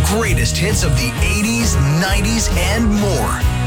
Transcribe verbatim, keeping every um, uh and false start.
greatest hits of the eighties, nineties, and more.